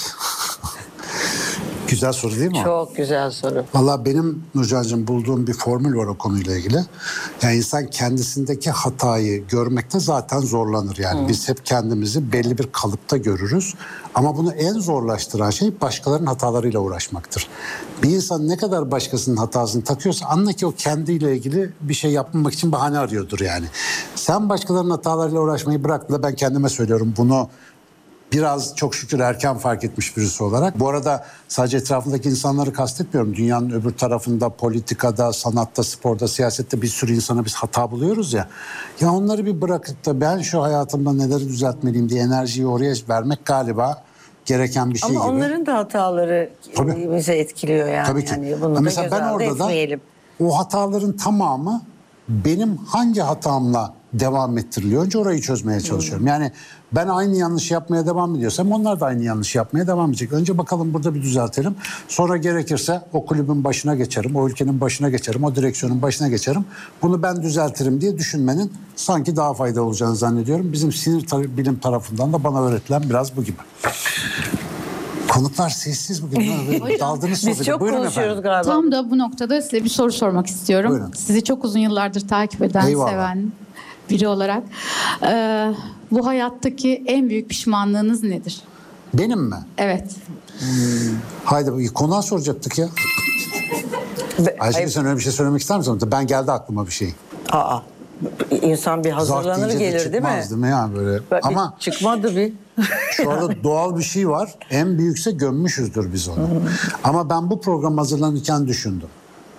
Güzel soru değil mi o? Çok güzel soru. Valla benim Nurcan'cığım bulduğum bir formül var o konuyla ilgili. Yani insan kendisindeki hatayı görmekte zaten zorlanır yani. Biz hep kendimizi belli bir kalıpta görürüz. Ama bunu en zorlaştıran şey başkalarının hatalarıyla uğraşmaktır. Bir insan ne kadar başkasının hatasını takıyorsa anla ki o kendiyle ilgili bir şey yapmamak için bahane arıyordur yani. Sen başkalarının hatalarıyla uğraşmayı bıraktın da, ben kendime söylüyorum bunu, biraz çok şükür erken fark etmiş birisi olarak. Bu arada sadece etrafındaki insanları kastetmiyorum. Dünyanın öbür tarafında, politikada, sanatta, sporda, siyasette bir sürü insana biz hata buluyoruz ya. Ya onları bir bırakıp da ben şu hayatımda neleri düzeltmeliyim diye enerjiyi oraya vermek galiba gereken bir şey Ama gibi. onların da hataları Tabii. bizi etkiliyor yani. Tabii ki. Yani bunu Ama da mesela göz ben ardı orada da etmeyelim. o hataların tamamı benim hangi hatamla devam ettiriliyor? Önce orayı çözmeye çalışıyorum. Yani ben aynı yanlışı yapmaya devam ediyorsam onlar da aynı yanlışı yapmaya devam edecek. Önce bakalım burada bir düzeltelim. Sonra gerekirse o kulübün başına geçerim, o ülkenin başına geçerim, o direksiyonun başına geçerim. Bunu ben düzeltirim diye düşünmenin sanki daha faydalı olacağını zannediyorum. Bizim sinir bilim tarafından da bana öğretilen biraz bu gibi. Konuklar sessiz bugün. Daldınız Biz sohbete. çok Buyurun konuşuyoruz efendim. galiba. Tam da bu noktada size bir soru sormak istiyorum. Buyurun. Sizi çok uzun yıllardır takip eden, Eyvallah. seven biri olarak. Bu hayattaki en büyük pişmanlığınız nedir? Benim mi? Evet. Haydi konuğa soracaktık ya. Ayşegül, sen öyle bir şey söylemek ister misin? Ben geldi aklıma bir şey. Aa, insan bir hazırlanır Zart deyince de gelir değil mi? çıkmaz değil mi yani böyle? Ama Çıkmadı bir. şu anda doğal bir şey var. En büyükse gömmüşüzdür biz onu. Ama ben bu program hazırlanırken düşündüm.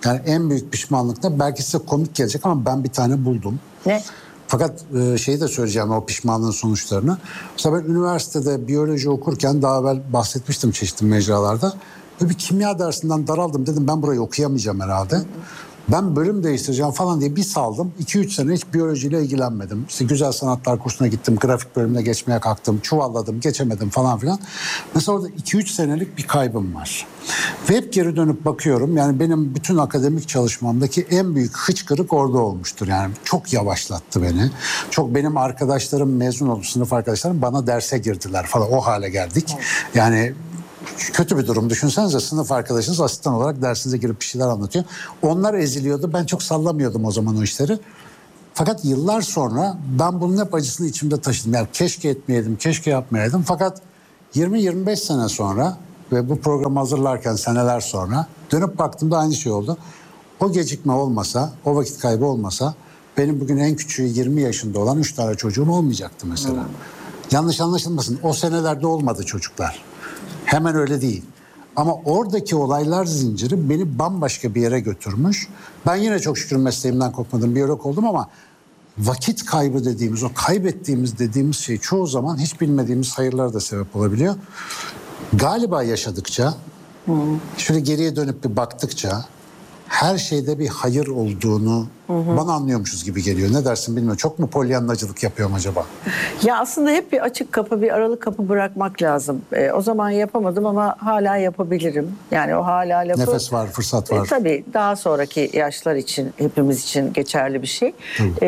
Yani en büyük pişmanlık da belki size komik gelecek ama ben bir tane buldum. Ne? Fakat şeyi de söyleyeceğim o pişmanlığın sonuçlarını. Mesela ben üniversitede biyoloji okurken daha evvel bahsetmiştim çeşitli mecralarda. Böyle bir kimya dersinden daraldım, dedim ben burayı okuyamayacağım herhalde. Ben bölüm değiştireceğim falan diye bir saldım. 2-3 sene hiç biyolojiyle ilgilenmedim. İşte güzel sanatlar kursuna gittim, grafik bölümüne geçmeye kalktım, çuvalladım, geçemedim falan filan. Mesela orada 2-3 senelik bir kaybım var. Ve hep geri dönüp bakıyorum, yani benim bütün akademik çalışmamdaki en büyük hıçkırık orada olmuştur. Yani çok yavaşlattı beni. Çok, benim arkadaşlarım mezun oldu, sınıf arkadaşlarım bana derse girdiler falan, o hale geldik. Yani kötü bir durum. Düşünsenize, sınıf arkadaşınız asistan olarak dersinize girip bir şeyler anlatıyor. Onlar eziliyordu. Ben çok sallamıyordum o zaman o işleri. Fakat yıllar sonra ben bunun hep acısını içimde taşıdım. Yani keşke etmeyeydim, keşke yapmayaydım. Fakat 20-25 sene sonra ve bu programı hazırlarken seneler sonra dönüp baktığımda aynı şey oldu. O gecikme olmasa, o vakit kaybı olmasa benim bugün en küçüğü 20 yaşında olan 3 tane çocuğum olmayacaktı mesela. Yanlış anlaşılmasın. O senelerde olmadı çocuklar. Hemen öyle değil. Ama oradaki olaylar zinciri beni bambaşka bir yere götürmüş. Ben yine çok şükür mesleğimden kopmadım, biyolog oldum ama vakit kaybı dediğimiz, o kaybettiğimiz dediğimiz şey çoğu zaman hiç bilmediğimiz hayırlara da sebep olabiliyor. Galiba yaşadıkça, şöyle geriye dönüp bir baktıkça her şeyde bir hayır olduğunu bana anlıyormuşuz gibi geliyor. Ne dersin bilmiyorum. Çok mu polyanlacılık yapıyorum acaba? Ya aslında hep bir açık kapı, bir aralık kapı bırakmak lazım. O zaman yapamadım ama hala yapabilirim. Yani o hala lafı... Nefes var, fırsat var. Tabii daha sonraki yaşlar için, hepimiz için geçerli bir şey.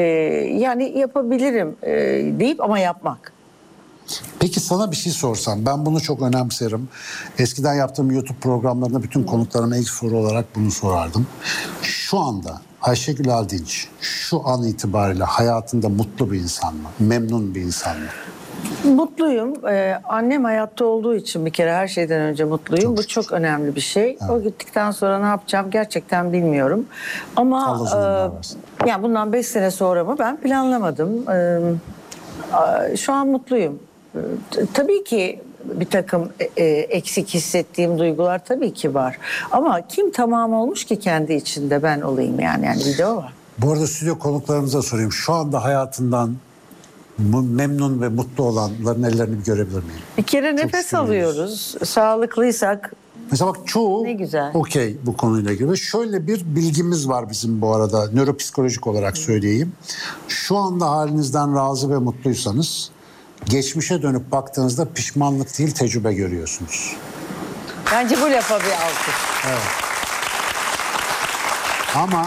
Yani yapabilirim deyip ama yapmak. Peki sana bir şey sorsam, ben bunu çok önemserim. Eskiden yaptığım YouTube programlarında bütün konuklarıma ilk soru olarak bunu sorardım. Şu anda Ayşegül Aldinç şu an itibariyle hayatında mutlu bir insan mı? Memnun bir insan mı? Mutluyum. Annem hayatta olduğu için bir kere her şeyden önce mutluyum. Bu çok önemli bir şey. Evet. O gittikten sonra ne yapacağım gerçekten bilmiyorum. Ama yani bundan 5 sene sonra mı ben planlamadım. Şu an mutluyum. Tabii ki bir takım eksik hissettiğim duygular tabii ki var. Ama kim tamam olmuş ki kendi içinde ben olayım yani bir de o var. Bu arada stüdyo konuklarımıza sorayım. Şu anda hayatından memnun ve mutlu olanların ellerini bir görebilir miyim? Bir kere nefes alıyoruz. Sağlıklıysak mesela bak çoğu okey bu konuyla ilgili. Şöyle bir bilgimiz var bizim bu arada, nöropsikolojik olarak söyleyeyim. Şu anda halinizden razı ve mutluysanız geçmişe dönüp baktığınızda pişmanlık değil tecrübe görüyorsunuz. Bence bu lafa bir alkış. Evet. Ama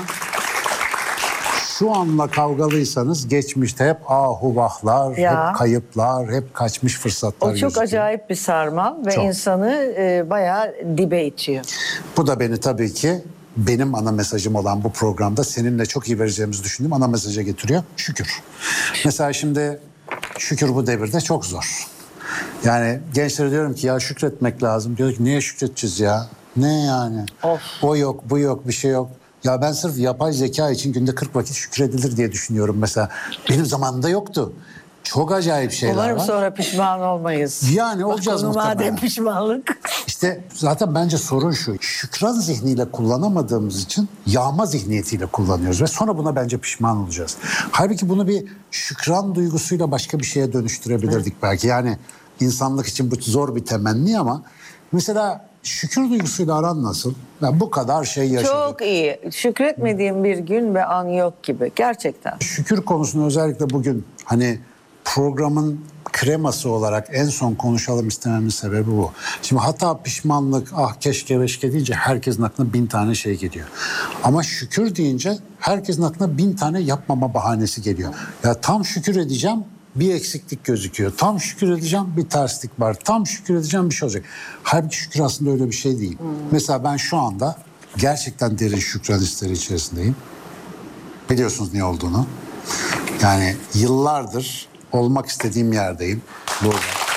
şu anla kavgalıysanız geçmişte hep ahuvahlar, hep kayıplar, hep kaçmış fırsatlar gözüküyor. O çok acayip bir sarmal ve insanı bayağı dibe itiyor. Bu da beni tabii ki benim ana mesajım olan bu programda seninle çok iyi vereceğimizi düşündüğüm ana mesaja getiriyor. Şükür. Mesela şimdi şükür bu devirde çok zor. Yani gençlere diyorum ki ya şükretmek lazım. Diyor ki niye şükredeceğiz ya? Ne yani? O yok, bu yok, bir şey yok. Ya ben sırf yapay zeka için günde 40 vakit şükredilir diye düşünüyorum mesela. Benim zamanımda yoktu. Çok acayip şeyler var. Umarım sonra pişman olmayız. Yani olacağız muhtemelen. Madem pişmanlık. İşte zaten bence sorun şu. Şükran zihniyle kullanamadığımız için yağma zihniyetiyle kullanıyoruz. Ve sonra buna bence pişman olacağız. Halbuki bunu bir şükran duygusuyla başka bir şeye dönüştürebilirdik belki. Yani insanlık için bu zor bir temenni ama mesela şükür duygusuyla aran nasıl? Ben bu kadar şey yaşadım. Çok iyi. Şükretmediğim bir gün ve an yok gibi. Gerçekten. Şükür konusunu özellikle bugün hani programın kreması olarak en son konuşalım istememin sebebi bu. Şimdi hata, pişmanlık, ah keşke veşke deyince herkesin aklına 1000 tane şey geliyor. Ama şükür deyince herkesin aklına 1000 tane yapmama bahanesi geliyor. Ya tam şükür edeceğim, bir eksiklik gözüküyor. Tam şükür edeceğim, bir terslik var. Tam şükür edeceğim, bir şey olacak. Halbuki şükür aslında öyle bir şey değil. Mesela ben şu anda gerçekten derin şükran hisleri içerisindeyim. Biliyorsunuz niye olduğunu. Yani yıllardır olmak istediğim yerdeyim. Burada.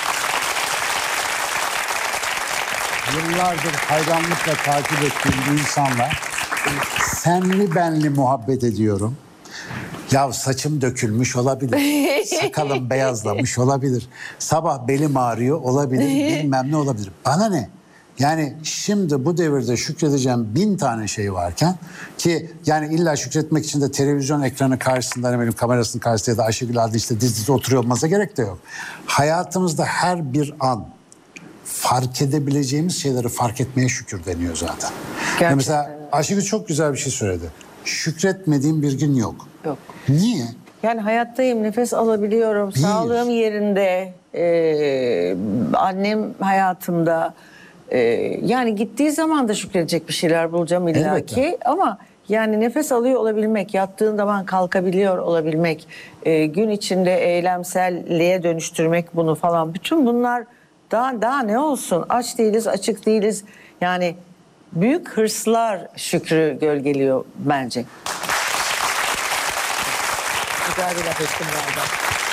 Yıllardır hayranlıkla takip ettiğim bir insanla senli benli muhabbet ediyorum. Ya saçım dökülmüş olabilir. Sakalım beyazlamış olabilir. Sabah belim ağrıyor olabilir. Bilmem ne olabilir. Bana ne? Yani şimdi bu devirde şükredeceğim 1000 tane şey varken ki yani illa şükretmek için de televizyon ekranı karşısında ne bileyim kamerasının karşısında ya da Ayşegül Adil işte diz dize oturuyor olmasa gerek de yok. Hayatımızda her bir an fark edebileceğimiz şeyleri fark etmeye şükür deniyor zaten. Gerçekten. Mesela Ayşegül çok güzel bir şey söyledi. Şükretmediğim bir gün yok. Yok. Niye? Yani hayattayım, nefes alabiliyorum, sağlığım yerinde, annem hayatımda. Yani gittiği zaman da şükredecek bir şeyler bulacağım illaki. Elbette. Ama yani nefes alıyor olabilmek, yattığın zaman kalkabiliyor olabilmek, gün içinde eylemselliğe dönüştürmek bunu falan. Bütün bunlar daha ne olsun? Aç değiliz, açık değiliz. Yani büyük hırslar şükrü gölgeliyor bence. Güzel bir laf ettim galiba.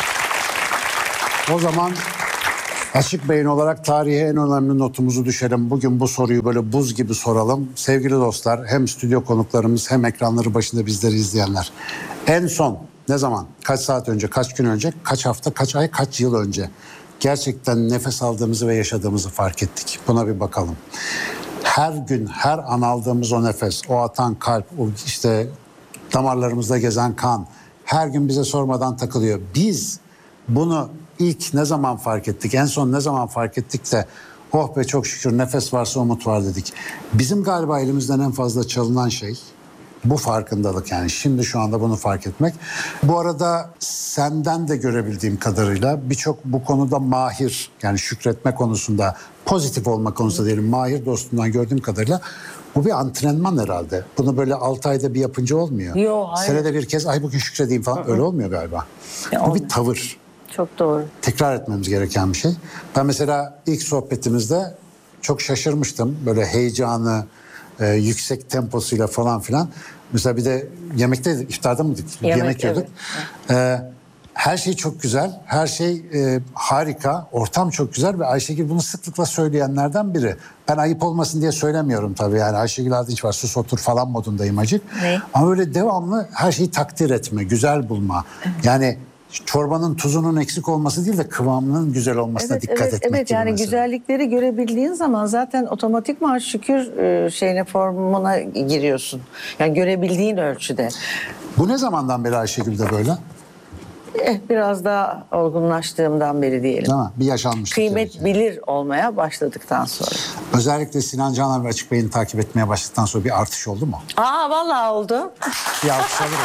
O zaman açık beyin olarak tarihe en önemli notumuzu düşelim. Bugün bu soruyu böyle buz gibi soralım. Sevgili dostlar, hem stüdyo konuklarımız hem ekranları başında bizleri izleyenler. En son ne zaman, kaç saat önce, kaç gün önce, kaç hafta, kaç ay, kaç yıl önce gerçekten nefes aldığımızı ve yaşadığımızı fark ettik? Buna bir bakalım. Her gün, her an aldığımız o nefes, o atan kalp, o işte damarlarımızda gezen kan her gün bize sormadan takılıyor. Biz bunu ilk ne zaman fark ettik? En son ne zaman fark ettik de oh be çok şükür nefes varsa umut var dedik. Bizim galiba elimizden en fazla çalınan şey bu farkındalık, yani şimdi şu anda bunu fark etmek. Bu arada senden de görebildiğim kadarıyla birçok bu konuda mahir, yani şükretme konusunda, pozitif olma konusunda diyelim mahir dostumdan gördüğüm kadarıyla bu bir antrenman herhalde. Bunu böyle 6 ayda bir yapınca olmuyor. Yo, hayır. Senede bir kez ay bugün şükredeyim falan öyle olmuyor galiba. Ya, bu bir olmuyor. tavır. Çok doğru. Tekrar etmemiz gereken bir şey. Ben mesela ilk sohbetimizde çok şaşırmıştım. Böyle heyecanı, yüksek temposuyla falan filan. Mesela bir de yemekteydik, iftarda mıydık? Yemek yiyorduk. Her şey çok güzel, her şey harika, ortam çok güzel ve Ayşegül bunu sıklıkla söyleyenlerden biri. Ben ayıp olmasın diye söylemiyorum tabii, yani Ayşegül Adinç var, sus otur falan modundayım acık. Ne? Ama öyle devamlı her şeyi takdir etme, güzel bulma. Yani çorbanın tuzunun eksik olması değil de kıvamının güzel olmasına dikkat etmek evet gibi yani mesela. güzellikleri görebildiğin zaman zaten otomatikman şükür formuna giriyorsun. Yani görebildiğin ölçüde. Bu ne zamandan beri Ayşegül'de böyle? Biraz daha olgunlaştığımdan beri diyelim. Değil mi? Bir yaşanmışlık. Kıymet yani. bilir olmaya başladıktan sonra. Özellikle Sinan Caner ve Açık Bey'ini takip etmeye başladıktan sonra bir artış oldu mu? Vallahi oldu. Bir alkış alırım.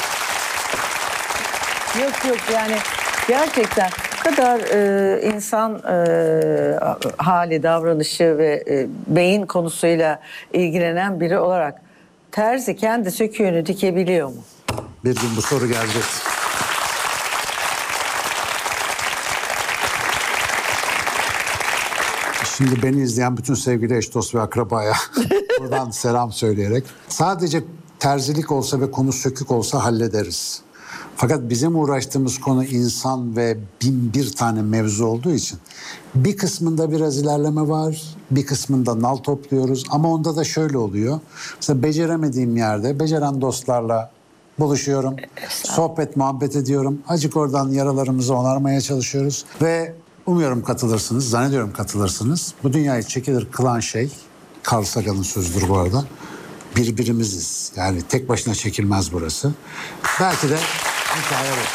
Yok yani gerçekten bu kadar insan hali, davranışı ve beyin konusuyla ilgilenen biri olarak terzi kendi söküğünü dikebiliyor mu? Bir gün bu soru gelecek. Şimdi beni izleyen bütün sevgili eş, dost ve akrabaya buradan selam söyleyerek. Sadece terzilik olsa ve konu sökük olsa hallederiz. Fakat bizim uğraştığımız konu insan ve 1001 tane mevzu olduğu için bir kısmında biraz ilerleme var, bir kısmında nal topluyoruz. Ama onda da şöyle oluyor. Mesela beceremediğim yerde beceren dostlarla buluşuyorum. Sohbet, muhabbet ediyorum. Acık oradan yaralarımızı onarmaya çalışıyoruz. Ve umuyorum katılırsınız, zannediyorum katılırsınız. Bu dünyayı çekilir kılan şey, Carl Sagan'ın sözüdür bu arada. Birbirimiziz. Yani tek başına çekilmez burası. Belki de hikaye bu.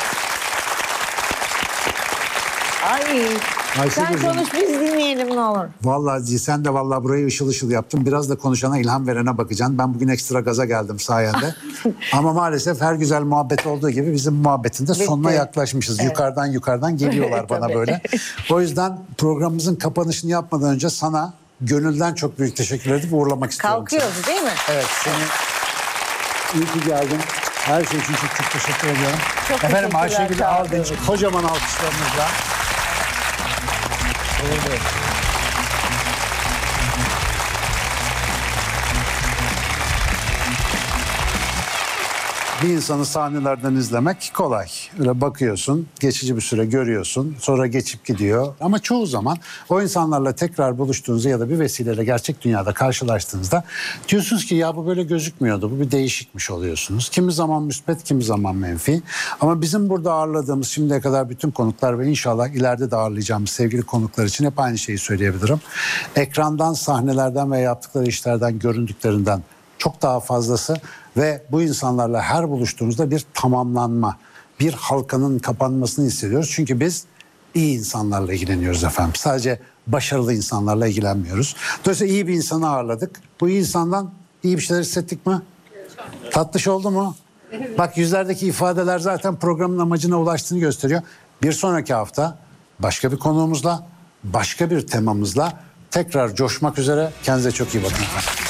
Ay sen Ayşegül'cüğüm, konuş biz dinleyelim ne olur. vallahi sen de vallahi burayı ışıl ışıl yaptın. Biraz da konuşana, ilham verene bakacaksın. Ben bugün ekstra gaza geldim sayende. Ama maalesef her güzel muhabbet olduğu gibi bizim muhabbetin de sonuna yaklaşmışız. Evet. Yukarıdan geliyorlar bana böyle. O yüzden programımızın kapanışını yapmadan önce sana gönülden çok büyük teşekkür edip uğurlamak istiyorum. Kalkıyoruz değil mi? Evet, seni iyi ki geldin. Her şey için çok teşekkür ediyorum. Çok Efendim teşekkürler, Ayşegül sağ olun. Aldınç kocaman alkışlarınızla. Evet. Bir insanı sahnelerden izlemek kolay. Öyle bakıyorsun, geçici bir süre görüyorsun, sonra geçip gidiyor. Ama çoğu zaman o insanlarla tekrar buluştuğunuzda ya da bir vesileyle gerçek dünyada karşılaştığınızda diyorsunuz ki ya bu böyle gözükmüyordu, bu bir değişikmiş oluyorsunuz. Kimi zaman müspet, kimi zaman menfi. Ama bizim burada ağırladığımız şimdiye kadar bütün konuklar ve inşallah ileride de ağırlayacağımız sevgili konuklar için hep aynı şeyi söyleyebilirim. Ekrandan, sahnelerden ve yaptıkları işlerden, göründüklerinden çok daha fazlası ve bu insanlarla her buluştuğumuzda bir tamamlanma, bir halkanın kapanmasını hissediyoruz. Çünkü biz iyi insanlarla ilgileniyoruz efendim. Sadece başarılı insanlarla ilgilenmiyoruz. Dolayısıyla iyi bir insanı ağırladık. Bu iyi insandan iyi bir şeyler hissettik mi? Tatlış oldu mu? Bak yüzlerdeki ifadeler zaten programın amacına ulaştığını gösteriyor. Bir sonraki hafta başka bir konuğumuzla, başka bir temamızla tekrar coşmak üzere. Kendinize çok iyi bakın efendim.